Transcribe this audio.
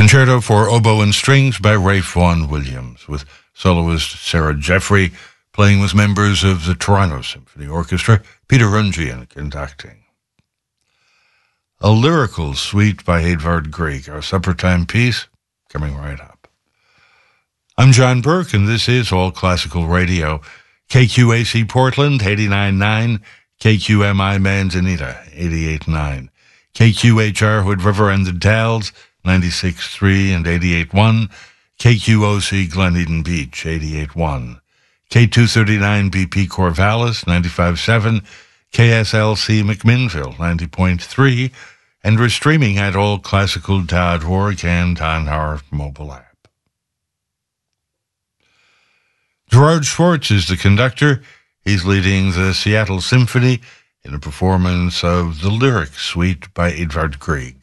Concerto for Oboe and Strings by Ralph Vaughan Williams, with soloist Sarah Jeffrey playing with members of the Toronto Symphony Orchestra, Peter Rungian conducting. A lyrical suite by Edvard Grieg, our supper time piece, coming right up. I'm John Burke, and this is All Classical Radio. KQAC Portland, 89.9, KQMI Manzanita, 88.9, KQHR Hood River and the Dalles, 96.3 and 88.1, KQOC Glen Eden Beach, 88.1, K239 BP Corvallis, 95.7, KSLC McMinnville, 90.3, and we're streaming at allclassical.org and on our mobile app. Gerard Schwartz is the conductor. He's leading the Seattle Symphony in a performance of the Lyric Suite by Edvard Grieg.